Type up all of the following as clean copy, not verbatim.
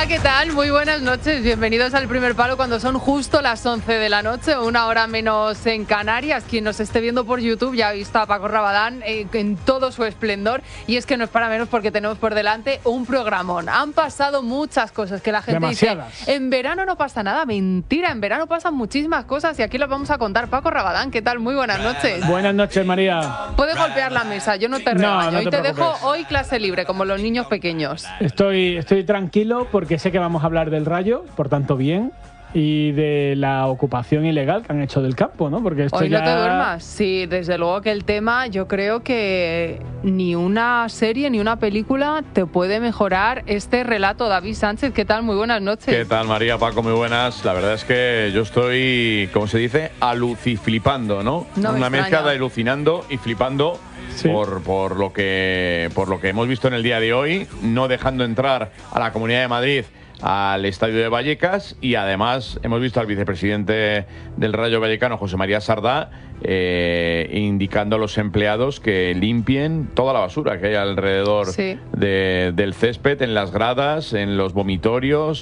Hola, ¿qué tal? Muy buenas noches. Bienvenidos al Primer Palo cuando son justo las 11 de la noche, una hora menos en Canarias. Quien nos esté viendo por YouTube ya ha visto a Paco Rabadán en todo su esplendor. Y es que no es para menos porque tenemos por delante un programón. Han pasado muchas cosas que la gente Demasiadas. dice, en verano no pasa nada. Mentira, en verano pasan muchísimas cosas y aquí las vamos a contar. Paco Rabadán, ¿qué tal? Muy buenas noches. Buenas noches, María. Puedes golpear la mesa, yo no te regaño. no Hoy te te dejo preocupes. hoy clase libre, como los niños pequeños. Estoy tranquilo porque sé que vamos a hablar del Rayo, por tanto bien, y de la ocupación ilegal que han hecho del campo, ¿no? Porque esto Hoy ya... no te duermas. Sí, desde luego que el tema, yo creo que ni una serie ni una película te puede mejorar este relato. David Sánchez, ¿qué tal? Muy buenas noches. ¿Qué tal, María, Paco? Muy buenas. La verdad es que yo estoy, ¿cómo se dice? Aluciflipando, ¿no? No me Una mezcla extraña. de alucinando y flipando. Sí. Por lo que hemos visto en el día de hoy, no dejando entrar a la Comunidad de Madrid al estadio de Vallecas, y además hemos visto al vicepresidente del Rayo Vallecano, José María Sardá, indicando a los empleados que limpien toda la basura que hay alrededor Sí. del césped, en las gradas, en los vomitorios,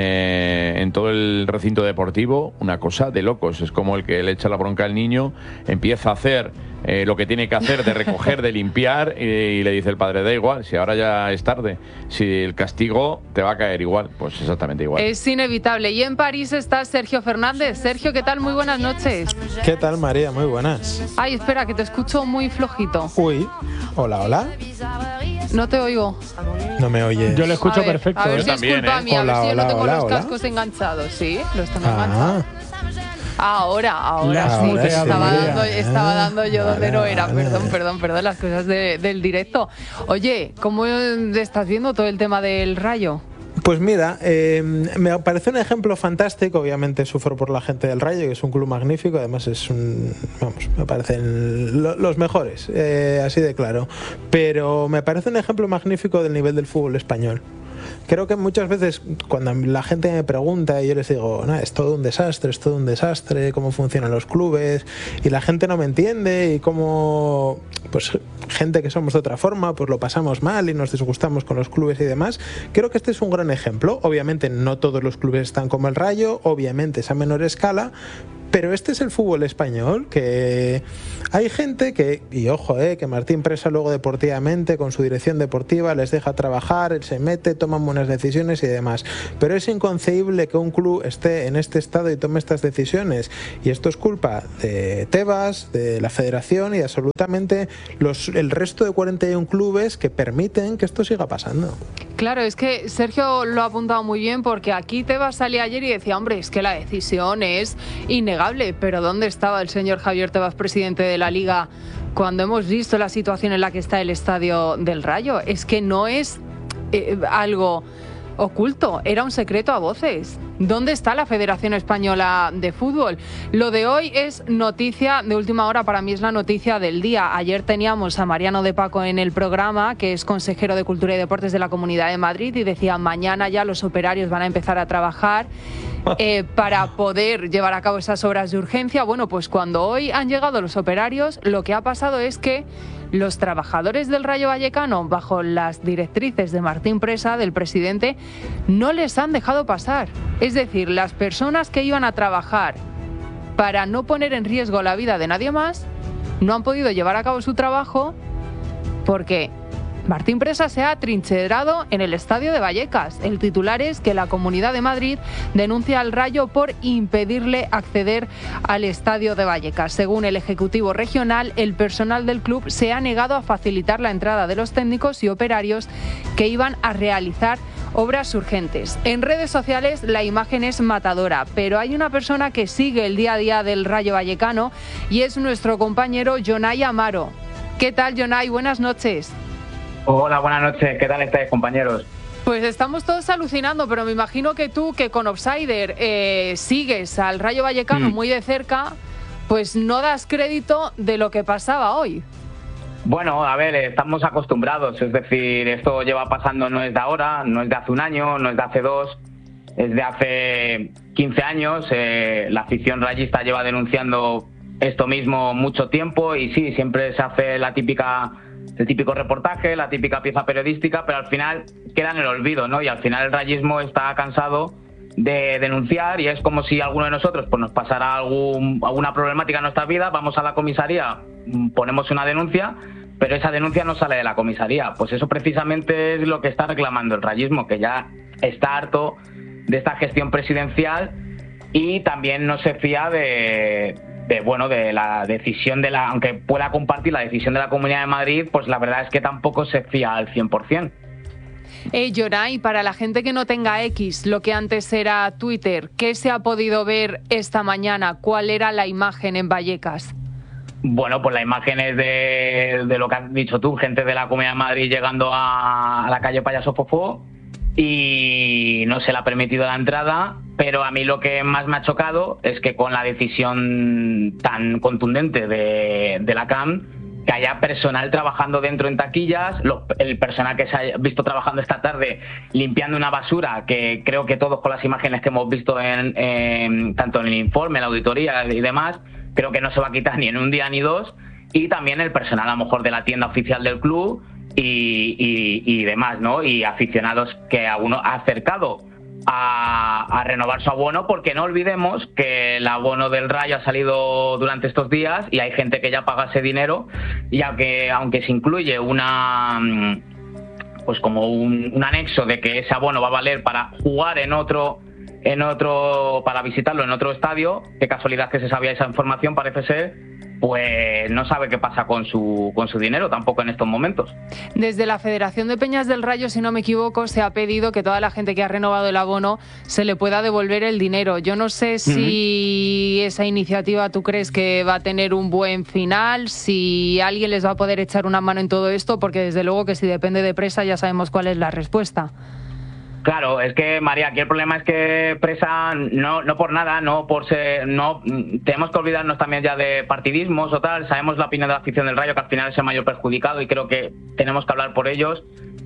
en todo el recinto deportivo. Una cosa de locos. Es como el que le echa la bronca al niño, empieza a hacer lo que tiene que hacer de recoger, de limpiar, y le dice el padre, da igual, si ahora ya es tarde, si el castigo te va a caer igual. Pues exactamente igual. Es inevitable. Y en París está Sergio Fernández. Sergio, ¿qué tal? Muy buenas noches. ¿Qué tal, María? Muy buenas. Ay, espera, que te escucho muy flojito. Uy, hola, hola. No te oigo. No me oye. Yo lo escucho A ver, perfecto. A ver ¿eh? si es También, culpa ¿eh? mía, a ver Hola, si yo no hola, tengo hola, los hola. cascos enganchados. ¿Sí? ¿Los tengo enganchados? Ahora Las sí. muteas, Estaba María. dando yo Vale, donde no era. vale. Perdón, las cosas del directo. Oye, ¿cómo estás viendo todo el tema del Rayo? Pues mira, me parece un ejemplo fantástico. Obviamente sufro por la gente del Rayo, que es un club magnífico. Además es me parecen los mejores, así de claro. Pero me parece un ejemplo magnífico del nivel del fútbol español. Creo que muchas veces cuando la gente me pregunta y yo les digo, no, es todo un desastre, cómo funcionan los clubes, y la gente no me entiende, y cómo, pues, gente que somos de otra forma, pues lo pasamos mal y nos disgustamos con los clubes y demás. Creo que este es un gran ejemplo. Obviamente no todos los clubes están como el Rayo, obviamente es a menor escala, pero este es el fútbol español, que hay gente que, y ojo, que Martín Presa luego deportivamente, con su dirección deportiva, les deja trabajar, él se mete, toman buenas decisiones y demás. Pero es inconcebible que un club esté en este estado y tome estas decisiones. Y esto es culpa de Tebas, de la federación y de absolutamente el resto de 41 clubes que permiten que esto siga pasando. Claro, es que Sergio lo ha apuntado muy bien, porque aquí Tebas salía ayer y decía, hombre, es que la decisión es innegable, pero ¿dónde estaba el señor Javier Tebas, presidente de la Liga, cuando hemos visto la situación en la que está el estadio del Rayo? Es que no es algo oculto, era un secreto a voces. ¿Dónde está la Federación Española de Fútbol? Lo de hoy es noticia de última hora, para mí es la noticia del día. Ayer teníamos a Mariano de Paco en el programa, que es consejero de Cultura y Deportes de la Comunidad de Madrid, y decía, mañana ya los operarios van a empezar a trabajar para poder llevar a cabo esas obras de urgencia. Bueno, pues cuando hoy han llegado los operarios, lo que ha pasado es que los trabajadores del Rayo Vallecano, bajo las directrices de Martín Presa, del presidente, no les han dejado pasar. Es decir, las personas que iban a trabajar para no poner en riesgo la vida de nadie más, no han podido llevar a cabo su trabajo porque Martín Presa se ha atrincherado en el estadio de Vallecas. El titular es que la Comunidad de Madrid denuncia al Rayo por impedirle acceder al estadio de Vallecas. Según el Ejecutivo Regional, el personal del club se ha negado a facilitar la entrada de los técnicos y operarios que iban a realizar obras urgentes. En redes sociales la imagen es matadora, pero hay una persona que sigue el día a día del Rayo Vallecano y es nuestro compañero Jonay Amaro. ¿Qué tal, Jonay? Buenas noches. Hola, buenas noches. ¿Qué tal estáis, compañeros? Pues estamos todos alucinando, pero me imagino que tú, que con Offsider sigues al Rayo Vallecano muy de cerca, pues no das crédito de lo que pasaba hoy. Bueno, a ver, estamos acostumbrados, es decir, esto lleva pasando, no es de ahora, no es de hace un año, no es de hace dos, es de hace 15 años. La afición rayista lleva denunciando esto mismo mucho tiempo y sí, siempre se hace la típica el típico reportaje, la típica pieza periodística, pero al final queda en el olvido, ¿no? Y al final el rayismo está cansado de denunciar y es como si alguno de nosotros pues nos pasara alguna problemática en nuestra vida, vamos a la comisaría, ponemos una denuncia, pero esa denuncia no sale de la comisaría. Pues eso precisamente es lo que está reclamando el rayismo, que ya está harto de esta gestión presidencial y también no se fía de la decisión aunque pueda compartir la decisión de la Comunidad de Madrid, pues la verdad es que tampoco se fía al 100%. Yoray, para la gente que no tenga X, lo que antes era Twitter, ¿qué se ha podido ver esta mañana? ¿Cuál era la imagen en Vallecas? Bueno, pues la imagen es de lo que has dicho tú, gente de la Comunidad de Madrid llegando a la calle Payaso Fofó y no se le ha permitido la entrada, pero a mí lo que más me ha chocado es que con la decisión tan contundente de la CAM, que haya personal trabajando dentro en taquillas, el personal que se ha visto trabajando esta tarde limpiando una basura, que creo que todos con las imágenes que hemos visto tanto en el informe, en la auditoría y demás, creo que no se va a quitar ni en un día ni dos, y también el personal a lo mejor de la tienda oficial del club y demás, ¿no? Y aficionados que a uno ha acercado a renovar su abono, porque no olvidemos que el abono del Rayo ha salido durante estos días y hay gente que ya paga ese dinero, y aunque se incluye pues como un anexo de que ese abono va a valer para jugar para visitarlo en otro estadio, qué casualidad que se sabía esa información, parece ser, pues no sabe qué pasa con su dinero tampoco en estos momentos. Desde la Federación de Peñas del Rayo, si no me equivoco, se ha pedido que toda la gente que ha renovado el abono se le pueda devolver el dinero. Yo no sé si esa iniciativa tú crees que va a tener un buen final, si alguien les va a poder echar una mano en todo esto, porque desde luego que si depende de Presa ya sabemos cuál es la respuesta. Claro, es que María, aquí el problema es que Presa, no por nada, tenemos que olvidarnos también ya de partidismos o tal. Sabemos la opinión de la afición del Rayo, que al final es el mayor perjudicado, y creo que tenemos que hablar por ellos.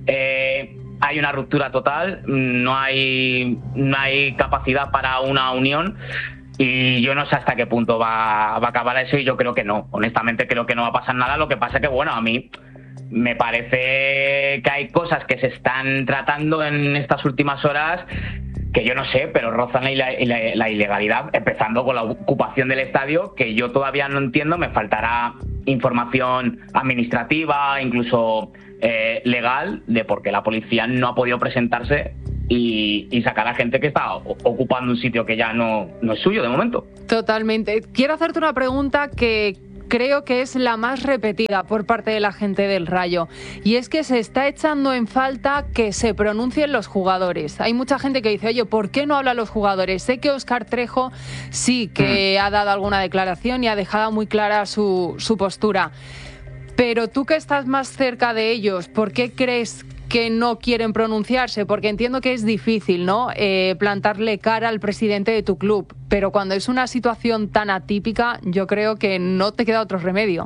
Hay una ruptura total, no hay capacidad para una unión, y yo no sé hasta qué punto va a acabar eso, y yo creo que no. Honestamente creo que no va a pasar nada. Lo que pasa es que, bueno, a mí me parece que hay cosas que se están tratando en estas últimas horas que yo no sé, pero rozan la ilegalidad, empezando con la ocupación del estadio, que yo todavía no entiendo. Me faltará información administrativa, incluso legal, de por qué la policía no ha podido presentarse y sacar a gente que está ocupando un sitio que ya no es suyo de momento. Totalmente. Quiero hacerte una pregunta que creo que es la más repetida por parte de la gente del Rayo, y es que se está echando en falta que se pronuncien los jugadores. Hay mucha gente que dice, oye, ¿por qué no hablan los jugadores? Sé que Óscar Trejo sí que ha dado alguna declaración y ha dejado muy clara su postura, pero tú que estás más cerca de ellos, ¿por qué crees que no quieren pronunciarse? Porque entiendo que es difícil, ¿no?, plantarle cara al presidente de tu club, pero cuando es una situación tan atípica, yo creo que no te queda otro remedio.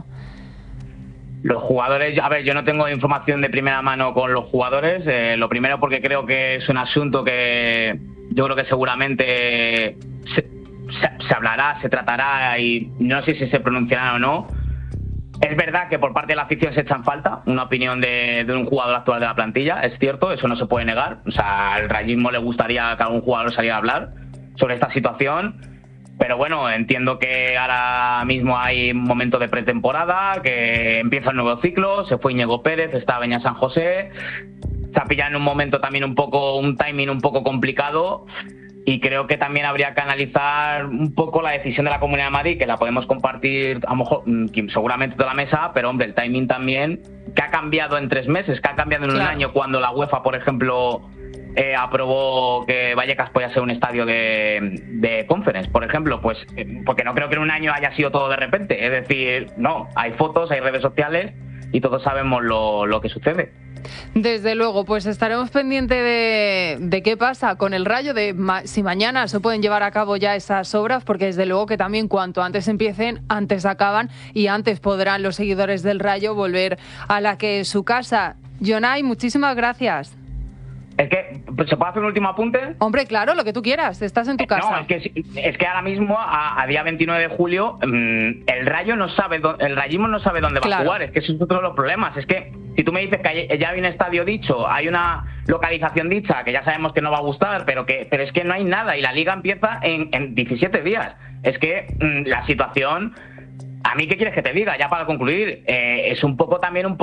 Los jugadores, a ver, yo no tengo información de primera mano con los jugadores. Lo primero porque creo que es un asunto que yo creo que seguramente se hablará, se tratará, y no sé si se pronunciarán o no. Es verdad que por parte de la afición se echa en falta una opinión de un jugador actual de la plantilla, es cierto, eso no se puede negar. O sea, al rayismo le gustaría que algún jugador saliera a hablar sobre esta situación, pero bueno, entiendo que ahora mismo hay un momento de pretemporada, que empieza un nuevo ciclo, se fue Íñigo Pérez, está Beñat San José, se ha pillado en un momento también un timing un poco complicado. Y creo que también habría que analizar un poco la decisión de la Comunidad de Madrid, que la podemos compartir a lo mejor seguramente toda la mesa, pero hombre, el timing también, que ha cambiado en 3 meses, que ha cambiado en un año, cuando la UEFA, por ejemplo, aprobó que Vallecas podía ser un estadio de Conference, por ejemplo, pues porque no creo que en un año haya sido todo de repente. Es decir, no, hay fotos, hay redes sociales y todos sabemos lo que sucede. Desde luego, pues estaremos pendientes de qué pasa con el Rayo, de si mañana se pueden llevar a cabo ya esas obras, porque desde luego que también cuanto antes empiecen, antes acaban y antes podrán los seguidores del Rayo volver a la que es su casa. Jonay, muchísimas gracias. Es que, ¿se puede hacer un último apunte? Hombre, claro, lo que tú quieras, estás en tu casa. No, es que ahora mismo, a día 29 de julio, el Rayo no sabe, el rayismo no sabe dónde va a jugar. Es que eso es otro de los problemas. Es que si tú me dices que ya hay un estadio dicho, hay una localización dicha, que ya sabemos que no va a gustar, pero es que no hay nada y la liga empieza en 17 días. Es que la situación, ¿a mí qué quieres que te diga? Ya para concluir, es un poco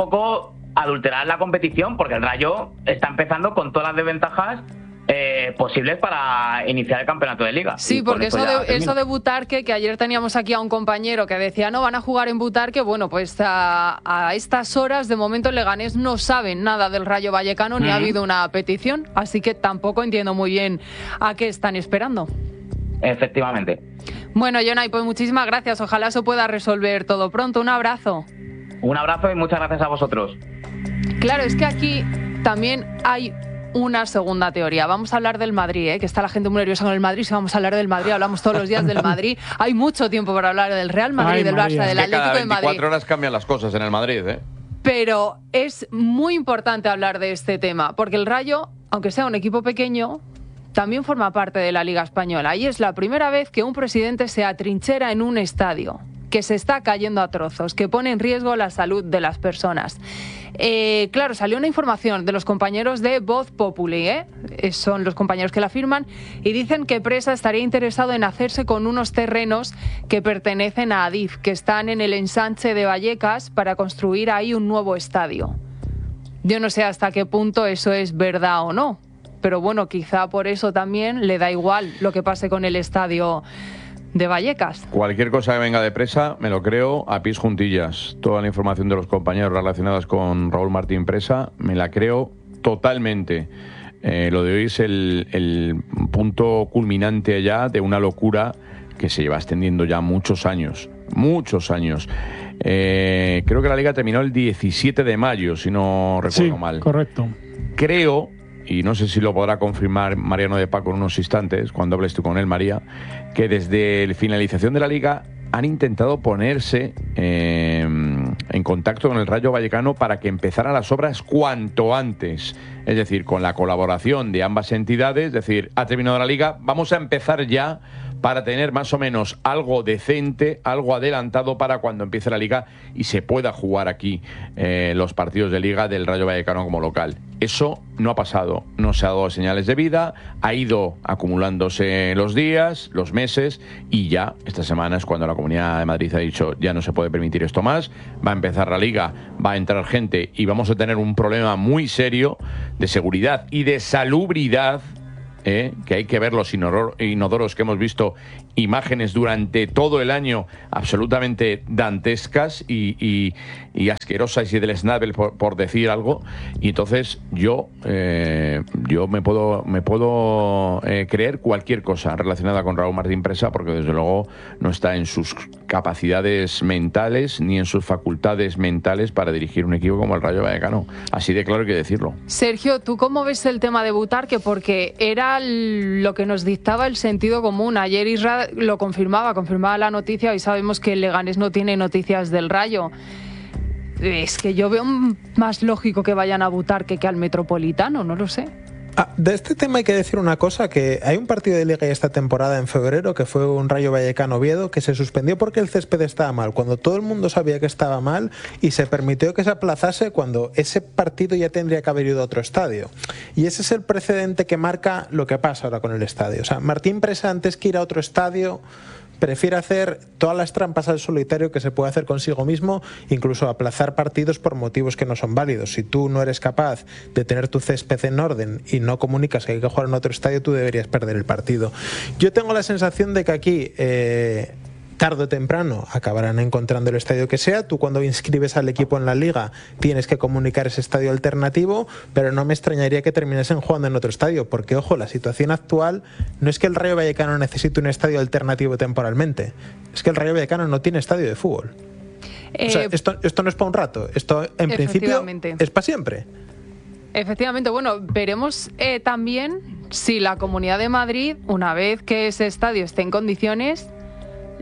adulterar la competición, porque el Rayo está empezando con todas las desventajas posibles para iniciar el campeonato de liga. Sí, porque eso de Butarque, que ayer teníamos aquí a un compañero que decía no van a jugar en Butarque, bueno, pues a estas horas de momento el Leganés no sabe nada del Rayo Vallecano, ni ha habido una petición, así que tampoco entiendo muy bien a qué están esperando. Efectivamente. Bueno, Jonay, pues muchísimas gracias, ojalá se pueda resolver todo pronto. Un abrazo. Un abrazo y muchas gracias a vosotros. Claro, es que aquí también hay una segunda teoría. Vamos a hablar del Madrid, que está la gente muy nerviosa con el Madrid. Si vamos a hablar del Madrid, hablamos todos los días del Madrid. Hay mucho tiempo para hablar del Real Madrid, del Barça, del Atlético de Madrid. Cada 24 horas cambian las cosas en el Madrid, Pero es muy importante hablar de este tema, porque el Rayo, aunque sea un equipo pequeño, también forma parte de la Liga Española. Y es la primera vez que un presidente se atrinchera en un estadio que se está cayendo a trozos, que pone en riesgo la salud de las personas. Claro, salió una información de los compañeros de Voz Populi, son los compañeros que la firman, y dicen que Presa estaría interesado en hacerse con unos terrenos que pertenecen a Adif, que están en el ensanche de Vallecas, para construir ahí un nuevo estadio. Yo no sé hasta qué punto eso es verdad o no, pero bueno, quizá por eso también le da igual lo que pase con el estadio de Vallecas. Cualquier cosa que venga de Presa, me lo creo a pies juntillas. Toda la información de los compañeros relacionadas con Raúl Martín Presa, me la creo totalmente. Lo de hoy es el punto culminante ya de una locura que se lleva extendiendo ya muchos años. Muchos años. Creo que la Liga terminó el 17 de mayo, si no recuerdo mal. Correcto. Creo, y no sé si lo podrá confirmar Mariano de Paco en unos instantes, cuando hables tú con él, María, que desde la finalización de la Liga han intentado ponerse en contacto con el Rayo Vallecano para que empezaran las obras cuanto antes. Es decir, con la colaboración de ambas entidades, es decir, ha terminado la Liga, vamos a empezar ya para tener más o menos algo decente, algo adelantado para cuando empiece la Liga y se pueda jugar aquí los partidos de Liga del Rayo Vallecano como local. Eso no ha pasado, no se ha dado señales de vida, ha ido acumulándose los días, los meses, y ya esta semana es cuando la Comunidad de Madrid ha dicho ya no se puede permitir esto más, va a empezar la Liga, va a entrar gente y vamos a tener un problema muy serio de seguridad y de salubridad, que hay que ver los inodoros que hemos visto, imágenes durante todo el año absolutamente dantescas y asquerosas y del Snabel, por decir algo. Y entonces yo me puedo creer cualquier cosa relacionada con Raúl Martín Presa, porque desde luego no está en sus capacidades mentales ni en sus facultades mentales para dirigir un equipo como el Rayo Vallecano. Así de claro hay que decirlo. Sergio, ¿tú cómo ves el tema de Butarque? Porque era lo que nos dictaba el sentido común. Ayer Isra lo confirmaba la noticia, y sabemos que el Leganés no tiene noticias del Rayo. Es que yo veo más lógico que vayan a Butarque que al Metropolitano, no lo sé. De este tema hay que decir una cosa, que hay un partido de Liga esta temporada en febrero que fue un Rayo Vallecano Oviedo, que se suspendió porque el césped estaba mal, cuando todo el mundo sabía que estaba mal, y se permitió que se aplazase cuando ese partido ya tendría que haber ido a otro estadio. Y ese es el precedente que marca lo que pasa ahora con el estadio. O sea, Martín Presa, antes que ir a otro estadio, prefiere hacer todas las trampas al solitario que se puede hacer consigo mismo, incluso aplazar partidos por motivos que no son válidos. Si tú no eres capaz de tener tu césped en orden y no comunicas que hay que jugar en otro estadio, tú deberías perder el partido. Yo tengo la sensación de que aquí tarde o temprano acabarán encontrando el estadio que sea. Tú, cuando inscribes al equipo en la Liga, tienes que comunicar ese estadio alternativo, pero no me extrañaría que terminasen jugando en otro estadio, porque, ojo, la situación actual no es que el Rayo Vallecano necesite un estadio alternativo temporalmente, es que el Rayo Vallecano no tiene estadio de fútbol. O sea, esto no es para un rato, esto en principio es para siempre. Efectivamente, bueno, veremos también si la Comunidad de Madrid, una vez que ese estadio esté en condiciones,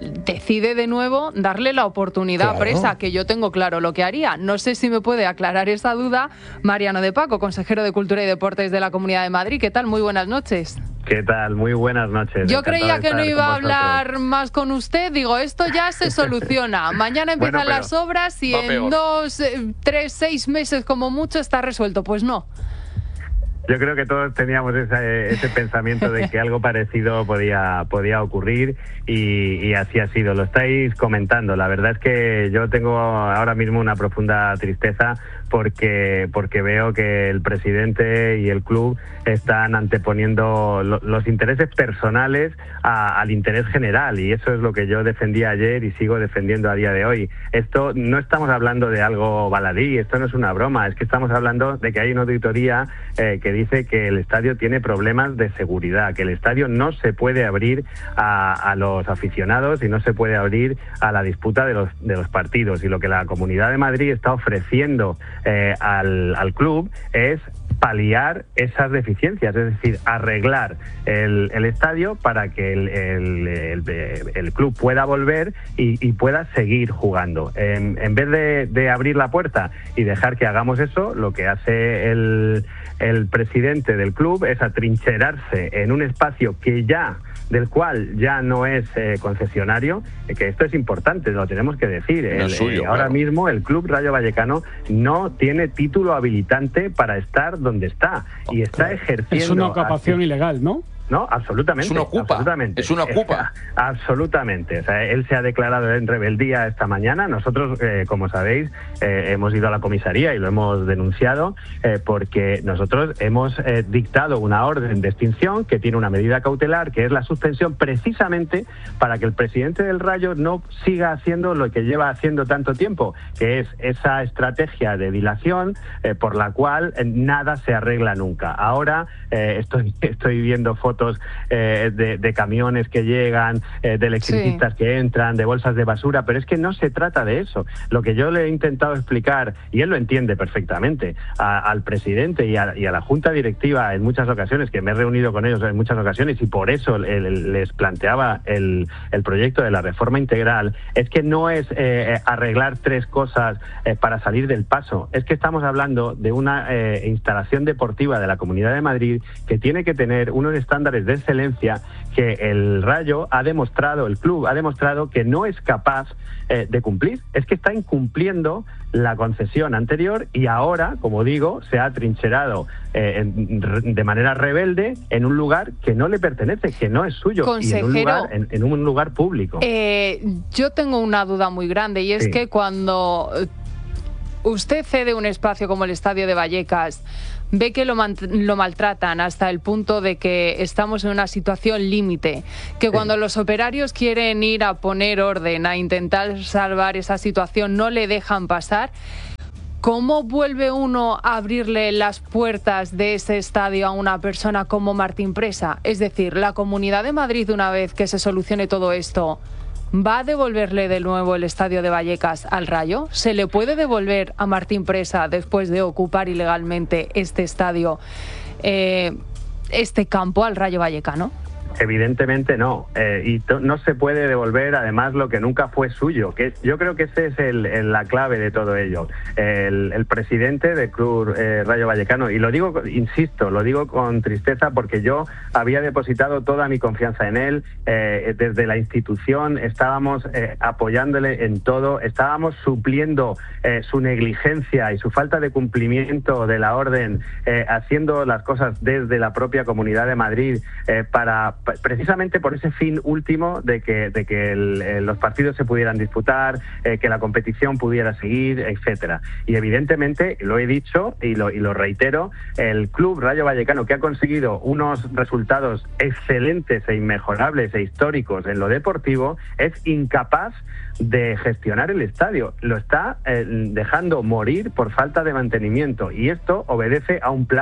decide de nuevo darle la oportunidad a Presa, que yo tengo claro lo que haría. No sé si me puede aclarar esa duda Mariano de Paco, consejero de Cultura y Deportes de la Comunidad de Madrid. ¿Qué tal? Muy buenas noches. ¿Qué tal? Muy buenas noches. Yo creía que no iba a hablar más con usted. Digo, esto ya se soluciona. Mañana empiezan las obras y en 2, 3, 6 meses como mucho está resuelto. Pues no. Yo creo que todos teníamos ese pensamiento de que algo parecido podía ocurrir y así ha sido. Lo estáis comentando. La verdad es que yo tengo ahora mismo una profunda tristeza porque veo que el presidente y el club están anteponiendo los intereses personales al interés general, y eso es lo que yo defendía ayer y sigo defendiendo a día de hoy. Esto no estamos hablando de algo baladí, esto no es una broma, es que estamos hablando de que hay una auditoría que dice que el estadio tiene problemas de seguridad, que el estadio no se puede abrir a los aficionados y no se puede abrir a la disputa de los partidos, y lo que la Comunidad de Madrid está ofreciendo al club es paliar esas deficiencias, es decir, arreglar el estadio para que el club pueda volver y pueda seguir jugando. En vez de abrir la puerta y dejar que hagamos eso, lo que hace el presidente del club es atrincherarse en un espacio del cual ya no es concesionario, que esto es importante, lo tenemos que decir. Ahora mismo el Club Rayo Vallecano no tiene título habilitante para estar donde está, y está ejerciendo... Es una ocupación ilegal, ¿no? No, absolutamente. Es una ocupa. Absolutamente. Es una ocupa. Absolutamente. O sea, él se ha declarado en rebeldía esta mañana. Nosotros, como sabéis, hemos ido a la comisaría y lo hemos denunciado porque nosotros hemos dictado una orden de extinción que tiene una medida cautelar, que es la suspensión, precisamente para que el presidente del Rayo no siga haciendo lo que lleva haciendo tanto tiempo, que es esa estrategia de dilación por la cual nada se arregla nunca. Ahora estoy viendo fotos de camiones que llegan, de electricistas que entran, de bolsas de basura, pero es que no se trata de eso. Lo que yo le he intentado explicar, y él lo entiende perfectamente, al presidente y a la junta directiva en muchas ocasiones, que me he reunido con ellos en muchas ocasiones, y por eso les planteaba el proyecto de la reforma integral, es que no es arreglar 3 cosas para salir del paso, es que estamos hablando de una instalación deportiva de la Comunidad de Madrid que tiene que tener unos estándares de excelencia que el Rayo ha demostrado, el club ha demostrado que no es capaz de cumplir. Es que está incumpliendo la concesión anterior y ahora, como digo, se ha atrincherado de manera rebelde en un lugar que no le pertenece, que no es suyo, consejero, y en un lugar público. Yo tengo una duda muy grande, y es que cuando usted cede un espacio como el Estadio de Vallecas, ve que lo maltratan hasta el punto de que estamos en una situación límite, que cuando los operarios quieren ir a poner orden, a intentar salvar esa situación, no le dejan pasar. ¿Cómo vuelve uno a abrirle las puertas de ese estadio a una persona como Martín Presa? Es decir, la Comunidad de Madrid, una vez que se solucione todo esto, ¿va a devolverle de nuevo el Estadio de Vallecas al Rayo? ¿Se le puede devolver a Martín Presa, después de ocupar ilegalmente este estadio, este campo al Rayo Vallecano? Evidentemente no, y no se puede devolver además lo que nunca fue suyo, que yo creo que esa es la clave de todo ello. El presidente del Club Rayo Vallecano, y lo digo, insisto, lo digo con tristeza porque yo había depositado toda mi confianza en él, desde la institución estábamos apoyándole en todo, estábamos supliendo su negligencia y su falta de cumplimiento de la orden, haciendo las cosas desde la propia Comunidad de Madrid precisamente por ese fin último de que los partidos se pudieran disputar, que la competición pudiera seguir, etcétera. Y evidentemente, lo he dicho y lo reitero, el Club Rayo Vallecano, que ha conseguido unos resultados excelentes e inmejorables e históricos en lo deportivo, es incapaz de gestionar el estadio. Lo está dejando morir por falta de mantenimiento, y esto obedece a un plan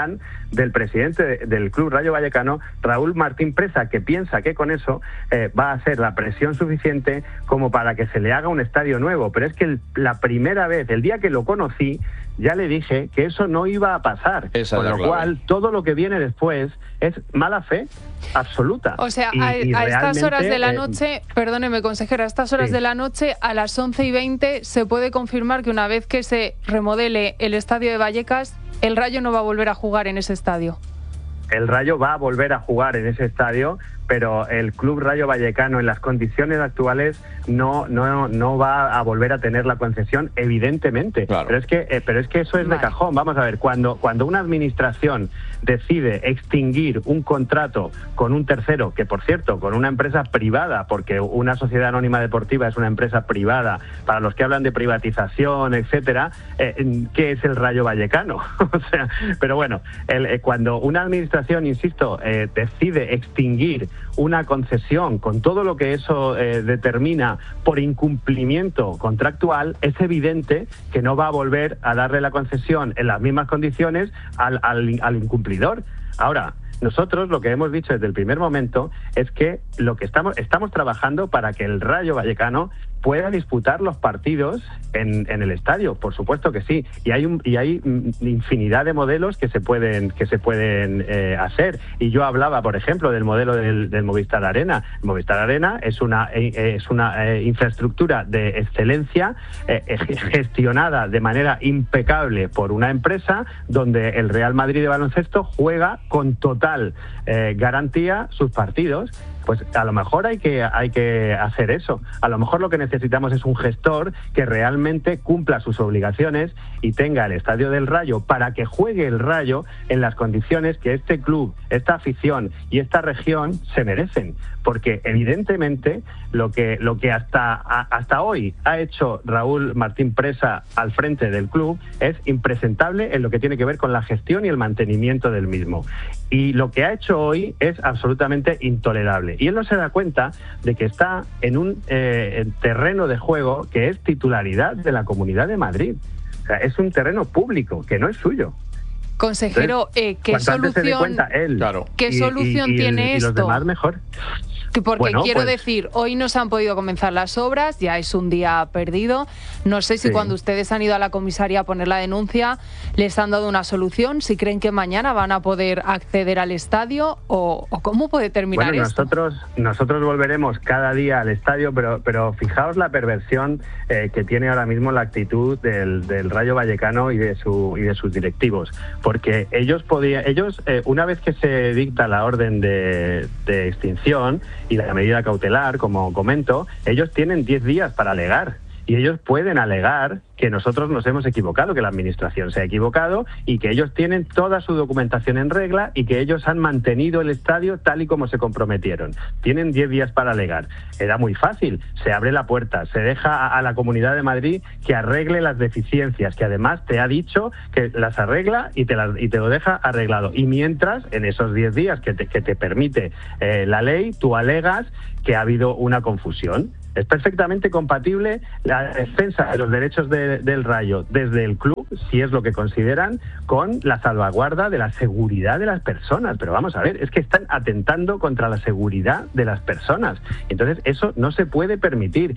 del presidente del Club Rayo Vallecano, Raúl Martín Presa, que piensa que con eso va a ser la presión suficiente como para que se le haga un estadio nuevo. Pero es que la primera vez, el día que lo conocí, ya le dije que eso no iba a pasar. Con lo cual, todo lo que viene después es mala fe absoluta. O sea, a estas horas de la noche, perdóneme, consejera, a estas horas de la noche, a las 11:20, se puede confirmar que una vez que se remodele el estadio de Vallecas, el Rayo no va a volver a jugar en ese estadio. El Rayo va a volver a jugar en ese estadio, pero el Club Rayo Vallecano en las condiciones actuales no va a volver a tener la concesión, evidentemente. Claro. Pero es que eso es de cajón. Vamos a ver, cuando una administración decide extinguir un contrato con un tercero, que por cierto, con una empresa privada, porque una sociedad anónima deportiva es una empresa privada, para los que hablan de privatización, etcétera, ¿qué es el Rayo Vallecano? O sea, pero bueno, cuando una administración, insisto, decide extinguir una concesión con todo lo que eso determina por incumplimiento contractual, es evidente que no va a volver a darle la concesión en las mismas condiciones al incumplidor. Ahora, nosotros lo que hemos dicho desde el primer momento es que lo que estamos trabajando para que el Rayo Vallecano pueda disputar los partidos en el estadio, por supuesto que sí, y hay infinidad de modelos que se pueden hacer. Y yo hablaba, por ejemplo, del modelo del Movistar Arena. Movistar Arena es una infraestructura de excelencia gestionada de manera impecable por una empresa donde el Real Madrid de baloncesto juega con total garantía sus partidos. Pues a lo mejor hay que hacer eso. A lo mejor lo que necesitamos es un gestor que realmente cumpla sus obligaciones y tenga el estadio del Rayo para que juegue el Rayo en las condiciones que este club, esta afición y esta región se merecen. Porque evidentemente lo que hasta hoy ha hecho Raúl Martín Presa al frente del club es impresentable en lo que tiene que ver con la gestión y el mantenimiento del mismo. Y lo que ha hecho hoy es absolutamente intolerable. Y él no se da cuenta de que está en un terreno de juego que es titularidad de la Comunidad de Madrid. O sea, es un terreno público que no es suyo. Consejero, ¿qué solución tiene esto? Y los demás mejor. Porque quiero decir, hoy no se han podido comenzar las obras, ya es un día perdido. No sé si cuando ustedes han ido a la comisaría a poner la denuncia les han dado una solución, si creen que mañana van a poder acceder al estadio o cómo puede terminar esto. Nosotros volveremos cada día al estadio, pero fijaos la perversión que tiene ahora mismo la actitud del Rayo Vallecano y de sus directivos, porque ellos una vez que se dicta la orden de extinción y la medida cautelar, como comento, ellos tienen 10 días para alegar. Y ellos pueden alegar que nosotros nos hemos equivocado, que la administración se ha equivocado y que ellos tienen toda su documentación en regla y que ellos han mantenido el estadio tal y como se comprometieron. Tienen 10 días para alegar. Era muy fácil. Se abre la puerta, se deja a la Comunidad de Madrid que arregle las deficiencias, que además te ha dicho que las arregla y te lo deja arreglado. Y mientras, en esos 10 días que te permite la ley, tú alegas que ha habido una confusión. Es perfectamente compatible la defensa de los derechos del Rayo desde el club, si es lo que consideran, con la salvaguarda de la seguridad de las personas. Pero vamos a ver, es que están atentando contra la seguridad de las personas. Entonces eso no se puede permitir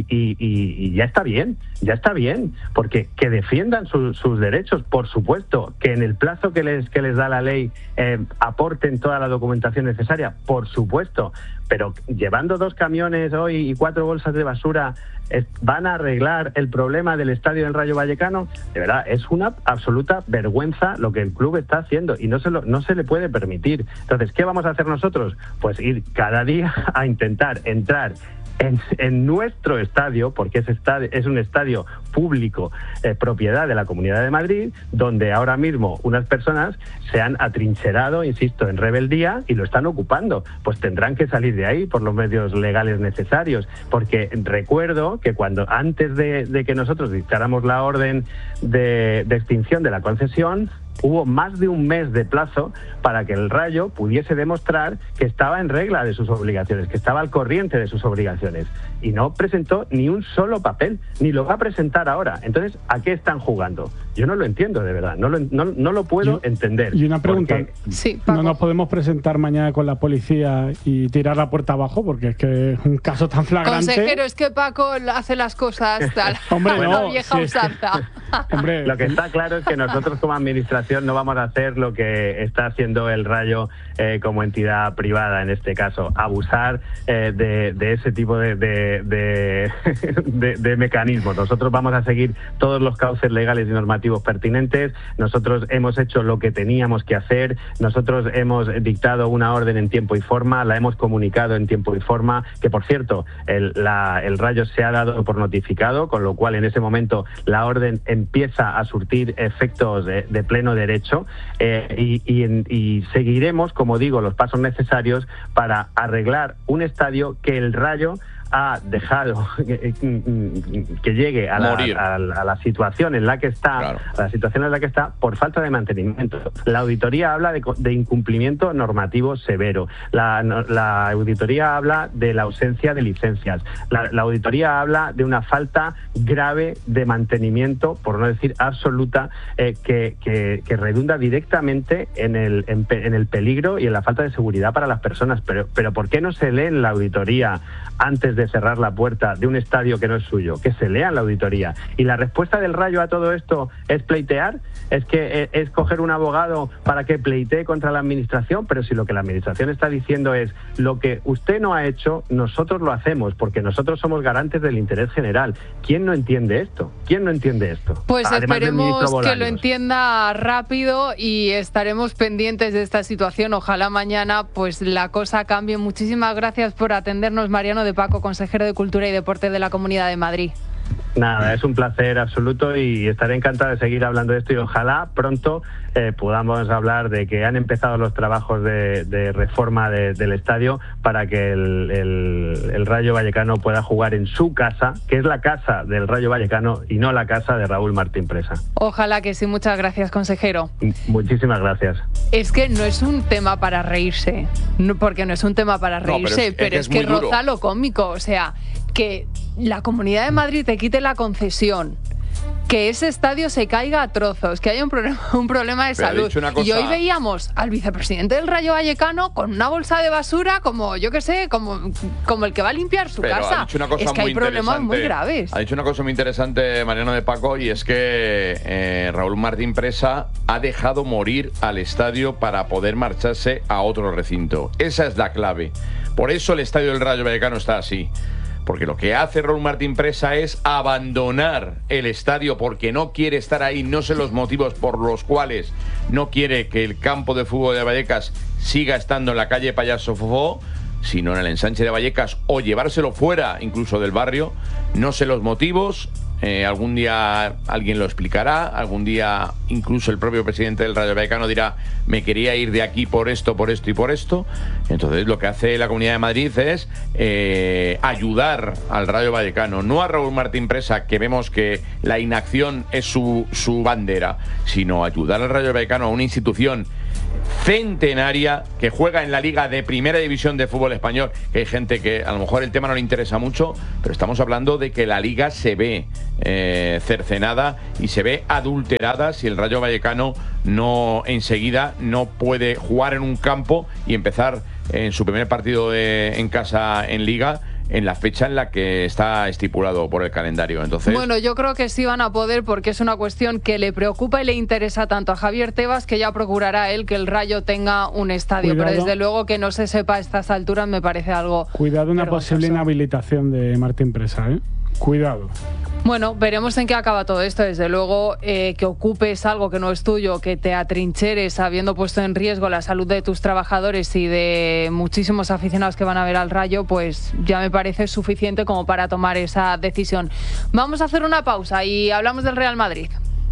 y ya está bien, porque que defiendan sus derechos, por supuesto, que en el plazo que les da la ley aporten toda la documentación necesaria, por supuesto. Pero llevando 2 camiones hoy y 4 bolsas de basura, ¿van a arreglar el problema del estadio del Rayo Vallecano? De verdad, es una absoluta vergüenza lo que el club está haciendo y no se le puede permitir. Entonces, ¿qué vamos a hacer nosotros? Pues ir cada día a intentar entrar en nuestro estadio, porque es un estadio público, propiedad de la Comunidad de Madrid, donde ahora mismo unas personas se han atrincherado, insisto, en rebeldía y lo están ocupando. Pues tendrán que salir de ahí por los medios legales necesarios, porque recuerdo que antes de que nosotros dictáramos la orden de extinción de la concesión, hubo más de un mes de plazo para que el Rayo pudiese demostrar que estaba en regla de sus obligaciones, que estaba al corriente de sus obligaciones. Y no presentó ni un solo papel, ni lo va a presentar ahora. Entonces, ¿a qué están jugando? Yo no lo entiendo, de verdad. No lo puedo entender. Y una pregunta. Porque... Sí, Paco. ¿No nos podemos presentar mañana con la policía y tirar la puerta abajo? Porque es que es un caso tan flagrante. Consejero, es que Paco hace las cosas tal. Hombre, una no, vieja sí, usanza. Hombre, Lo que está claro es que nosotros como administración no vamos a hacer lo que está haciendo el Rayo como entidad privada en este caso, abusar de ese tipo de mecanismos. Nosotros vamos a seguir todos los cauces legales y normativos pertinentes. Nosotros hemos hecho lo que teníamos que hacer. Nosotros hemos dictado una orden en tiempo y forma, la hemos comunicado en tiempo y forma, que por cierto, el Rayo se ha dado por notificado, con lo cual en ese momento la orden empieza a surtir efectos de pleno derecho y seguiremos, como digo, los pasos necesarios para arreglar un estadio que el Rayo ha dejado que llegue a la situación en la que está, claro, a la situación en la que está por falta de mantenimiento. La auditoría habla de incumplimiento normativo severo. La auditoría habla de la ausencia de licencias. La auditoría habla de una falta grave de mantenimiento, por no decir absoluta, que redunda directamente en el peligro y en la falta de seguridad para las personas. Pero ¿por qué no se lee en la auditoría antes de cerrar la puerta de un estadio que no es suyo? Que se lea en la auditoría. Y la respuesta del Rayo a todo esto es pleitear, es coger un abogado para que pleitee contra la administración. Pero si lo que la administración está diciendo es: lo que usted no ha hecho, nosotros lo hacemos, porque nosotros somos garantes del interés general. ¿Quién no entiende esto? ¿Quién no entiende esto? Pues además esperemos que lo entienda rápido y estaremos pendientes de esta situación. Ojalá mañana pues la cosa cambie. Muchísimas gracias por atendernos, Mariano de Paco, consejero de Cultura y Deporte de la Comunidad de Madrid. Nada, es un placer absoluto y estaré encantado de seguir hablando de esto y ojalá pronto podamos hablar de que han empezado los trabajos de reforma del estadio para que el Rayo Vallecano pueda jugar en su casa, que es la casa del Rayo Vallecano y no la casa de Raúl Martín Presa. Ojalá que sí. Muchas gracias, consejero. Muchísimas gracias. Es que no es un tema para reírse, porque no es un tema para reírse, pero es que roza lo cómico. O sea, que la Comunidad de Madrid te quite la concesión, que ese estadio se caiga a trozos, que haya un problema de salud. Y hoy veíamos al vicepresidente del Rayo Vallecano con una bolsa de basura como, yo qué sé, como el que va a limpiar su casa. Ha dicho una cosa es que hay problemas muy graves. Ha dicho una cosa muy interesante Mariano de Paco, y es que Raúl Martín Presa ha dejado morir al estadio para poder marcharse a otro recinto. Esa es la clave. Por eso el estadio del Rayo Vallecano está así. Porque lo que hace Raúl Martín Presa es abandonar el estadio porque no quiere estar ahí. No sé los motivos por los cuales no quiere que el campo de fútbol de Vallecas siga estando en la calle Payaso Fofó, sino en el ensanche de Vallecas, o llevárselo fuera incluso del barrio. No sé los motivos. Algún día alguien lo explicará, algún día incluso el propio presidente del Rayo Vallecano dirá: me quería ir de aquí por esto y por esto. Entonces lo que hace la Comunidad de Madrid es ayudar al Rayo Vallecano, no a Raúl Martín Presa, que vemos que la inacción es su bandera, sino ayudar al Rayo Vallecano, a una institución centenaria que juega en la Liga de Primera División de fútbol español, que hay gente que a lo mejor el tema no le interesa mucho, pero estamos hablando de que la Liga se ve cercenada y se ve adulterada si el Rayo Vallecano no enseguida no puede jugar en un campo y empezar en su primer partido en casa en Liga en la fecha en la que está estipulado por el calendario. Entonces, bueno, yo creo que sí van a poder, porque es una cuestión que le preocupa y le interesa tanto a Javier Tebas, que ya procurará él que el Rayo tenga un estadio. Cuidado. Pero desde luego que no se sepa a estas alturas me parece algo... Cuidado, una posible inhabilitación de Martín Presa, ¿eh? Cuidado. Bueno, veremos en qué acaba todo esto. Desde luego, que ocupes algo que no es tuyo, que te atrincheres habiendo puesto en riesgo la salud de tus trabajadores y de muchísimos aficionados que van a ver al Rayo, pues ya me parece suficiente como para tomar esa decisión. Vamos a hacer una pausa y hablamos del Real Madrid.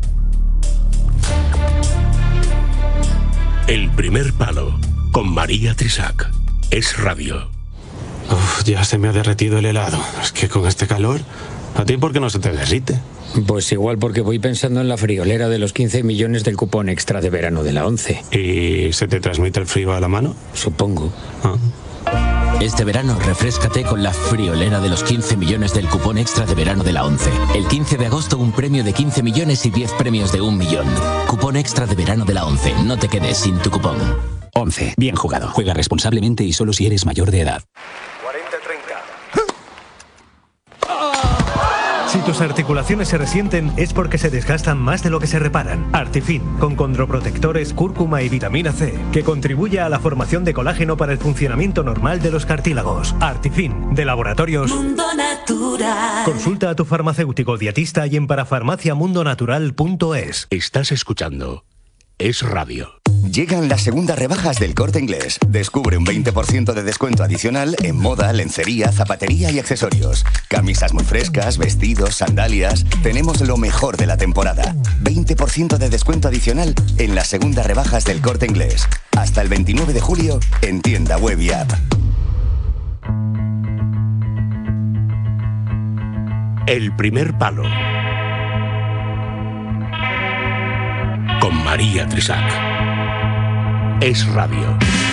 El primer palo, con María Trisac. Es radio. Uf, ya se me ha derretido el helado. Es que con este calor... ¿A ti por qué no se te derrite? Pues igual porque voy pensando en la friolera de los 15 millones del cupón extra de verano de la 11. ¿Y se te transmite el frío a la mano? Supongo. Este verano refréscate con la friolera de los 15 millones del cupón extra de verano de la 11. El 15 de agosto un premio de 15 millones y 10 premios de 1 millón. Cupón extra de verano de la 11. No te quedes sin tu cupón. 11. Bien jugado. Juega responsablemente y solo si eres mayor de edad. 40-30. Si tus articulaciones se resienten es porque se desgastan más de lo que se reparan. Artifin, con condroprotectores, cúrcuma y vitamina C, que contribuye a la formación de colágeno para el funcionamiento normal de los cartílagos. Artifin, de Laboratorios Mundo Natural. Consulta a tu farmacéutico dietista y en parafarmaciamundonatural.es. Estás escuchando Es Radio. Llegan las segundas rebajas del Corte Inglés. Descubre un 20% de descuento adicional en moda, lencería, zapatería y accesorios. Camisas muy frescas, vestidos, sandalias. Tenemos lo mejor de la temporada. 20% de descuento adicional en las segundas rebajas del Corte Inglés. Hasta el 29 de julio en tienda web y app. El primer palo. Con María Trisac. Es Radio.